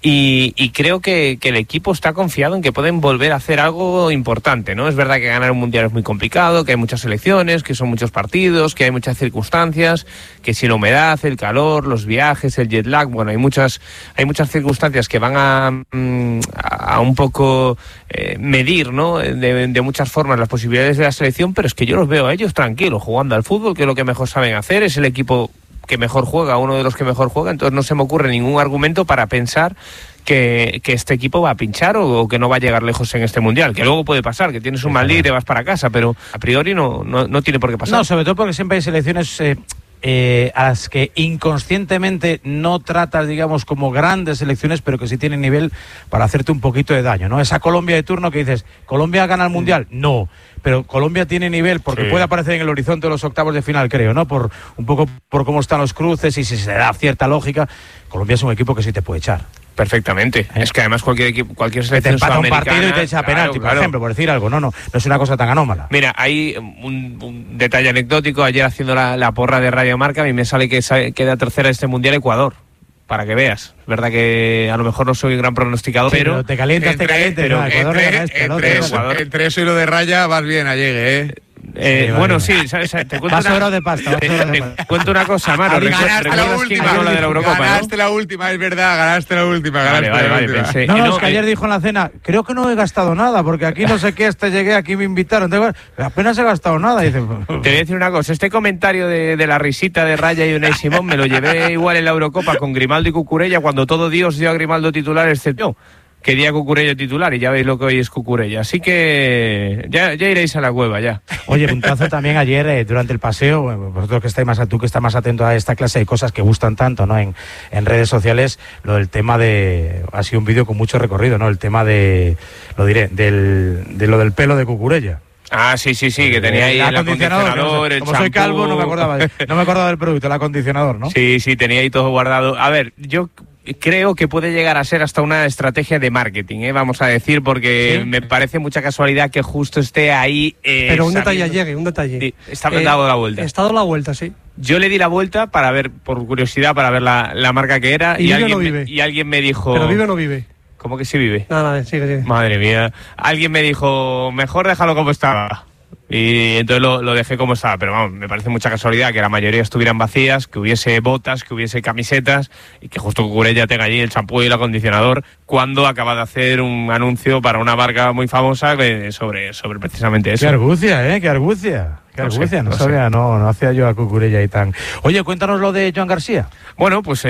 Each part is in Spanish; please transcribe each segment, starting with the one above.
y creo que el equipo está confiado en que pueden volver a hacer algo importante, ¿no? Es verdad que ganar un mundial es muy complicado, que hay muchas selecciones, que son muchos partidos, que hay muchas circunstancias, que si la humedad, el calor, los viajes, el jet lag, bueno, hay muchas circunstancias que van a un poco medir, ¿no? De muchas formas las posibilidades de la selección, pero es que yo los veo a ellos tranquilos, jugando al fútbol, que es lo que mejor saben hacer, es el equipo que mejor juega, uno de los que mejor juega, entonces no se me ocurre ningún argumento para pensar que este equipo va a pinchar o que no va a llegar lejos en este mundial, que luego puede pasar, que tienes un mal día y te vas para casa, pero a priori no tiene por qué pasar. No, sobre todo porque siempre hay selecciones a las que inconscientemente no tratas, digamos, como grandes selecciones, pero que sí tienen nivel para hacerte un poquito de daño, ¿no? Esa Colombia de turno que dices, ¿Colombia gana el mundial? No, pero Colombia tiene nivel porque puede aparecer en el horizonte de los octavos de final, creo, ¿no? Por un poco por cómo están los cruces y si se da cierta lógica, Colombia es un equipo que sí te puede echar. Perfectamente. Es que además cualquier selección te empata un sudamericana partido y te echa penalti, por ejemplo, por decir algo. No es una cosa tan anómala. Mira, hay un detalle anecdótico. Ayer haciendo la porra de Radio Marca, a mí me sale que queda tercera este mundial Ecuador. Para que veas. Es verdad que a lo mejor no soy un gran pronosticador, sí, pero te calientas, pero no, entre eso y lo de Raya vas bien a llegue, ¿eh? Bueno, sí, ¿sabes? Te cuento cuento una cosa, Maro. Ganaste la última, la de la Eurocopa, ganaste la última, es verdad, ganaste la última. Vale, pensé. No, es que ayer dijo en la cena, creo que no he gastado nada, porque aquí no sé qué, llegué, aquí me invitaron, apenas he gastado nada. Dice, te voy a decir una cosa, este comentario de la risita de Raya y Unai Simón me lo llevé igual en la Eurocopa con Grimaldo y Cucurella, cuando todo Dios dio a Grimaldo titular, excepto yo. Quería Cucurella titular y ya veis lo que hoy es Cucurella. Así que ya iréis a la cueva, ya. Oye, puntazo también ayer durante el paseo, vosotros que estáis tú que estás más atento a esta clase de cosas que gustan tanto, ¿no? En redes sociales, lo del tema ha sido un vídeo con mucho recorrido, ¿no? El tema de lo del pelo de Cucurella. Ah, sí, que tenía ahí el acondicionador, el como champú. Soy calvo, no me acordaba del producto, el acondicionador, ¿no? Sí, tenía ahí todo guardado. A ver, yo creo que puede llegar a ser hasta una estrategia de marketing, vamos a decir, porque me parece mucha casualidad que justo esté ahí. Pero un detalle. Sí, está dado la vuelta. Está dado la vuelta, sí. Yo le di la vuelta para ver, por curiosidad, para ver la marca que era. Y alguien me dijo... ¿Pero vive o no vive? ¿Cómo que sí vive? Nada, sigue. Madre mía. Alguien me dijo, mejor déjalo como estaba. Y entonces lo dejé como estaba, pero vamos, me parece mucha casualidad que la mayoría estuvieran vacías, que hubiese botas, que hubiese camisetas y que justo Cucurella tenga allí el champú y el acondicionador cuando acaba de hacer un anuncio para una marca muy famosa sobre precisamente eso. ¡Qué argucia, qué argucia! No sabía, no hacía yo a Cucurella y tan... Oye, cuéntanos lo de Joan García. Bueno, pues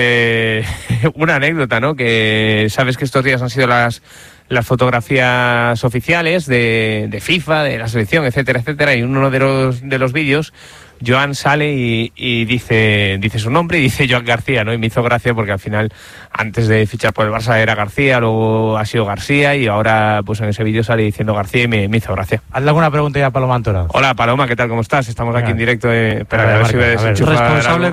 una anécdota, ¿no? Que sabes que estos días han sido las fotografías oficiales de FIFA, de la selección, etcétera, y uno de los vídeos, Joan sale y dice su nombre y dice Joan García, ¿no? Y me hizo gracia porque al final, antes de fichar por el Barça era García, luego ha sido García y ahora pues en ese vídeo sale diciendo García y me hizo gracia. Hazle alguna pregunta ya a Paloma Antora. Hola Paloma, ¿qué tal? ¿Cómo estás? Estamos aquí en directo. Espera, a ver si me desenchufa. Responsable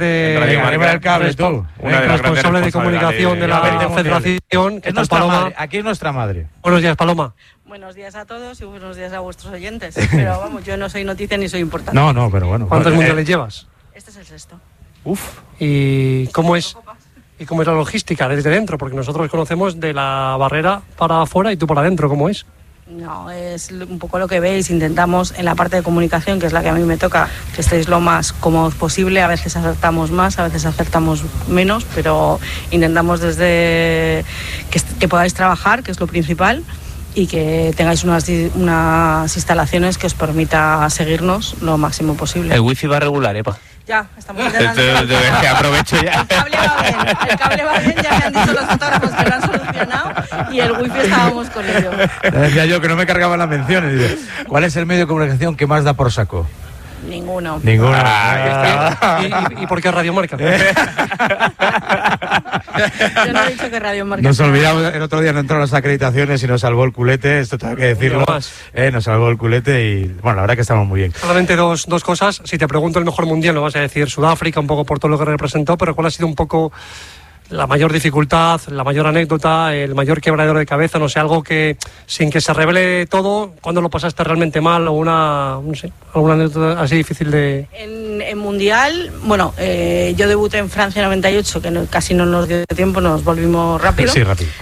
de comunicación de la Federación. ¿Qué tal, Paloma? Aquí es nuestra madre. Buenos días, Paloma. Buenos días a todos y buenos días a vuestros oyentes. Pero vamos, yo no soy noticia ni soy importante. No, pero bueno. ¿Cuántos mundiales llevas? Este es el sexto. ¿Y cómo es la logística desde dentro? Porque nosotros conocemos de la barrera para afuera y tú para adentro, ¿cómo es? No, es un poco lo que veis. Intentamos en la parte de comunicación, que es la que a mí me toca, que estéis lo más cómodos posible. A veces acertamos más, a veces acertamos menos, pero intentamos desde que podáis trabajar, que es lo principal, y que tengáis unas instalaciones que os permita seguirnos lo máximo posible. El wifi va regular, Epa. Ya, estamos intentando. Aprovecho ya. El cable va bien, ya me han dicho los fotógrafos que lo han solucionado y el wifi estábamos con ello. Decía yo que no me cargaban las menciones. Dice, ¿cuál es el medio de comunicación que más da por saco? Ninguno. ¿Y por qué Radio Marca? Yo no he dicho que Radio Marca. Nos olvidamos, el otro día no entraron las acreditaciones y nos salvó el culete, esto tengo que decirlo. Nos salvó el culete y bueno, la verdad que estamos muy bien. Solamente dos cosas. Si te pregunto el mejor mundial, no vas a decir Sudáfrica, un poco por todo lo que representó, pero ¿cuál ha sido un poco la mayor dificultad, la mayor anécdota, el mayor quebradero de cabeza? No sé, algo que sin que se revele todo, ¿cuándo lo pasaste realmente mal o alguna anécdota así difícil de...? En mundial, bueno, yo debuté en Francia 98, que casi no nos dio tiempo, nos volvimos rápido. Sí, rápido.